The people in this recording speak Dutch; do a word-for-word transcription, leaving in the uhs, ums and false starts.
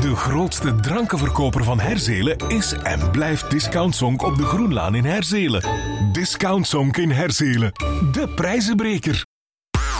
De grootste drankenverkoper van Herzelen is en blijft Discount Zonk op de Groenlaan in Herzelen. Discount Zonk in Herzelen. De prijzenbreker.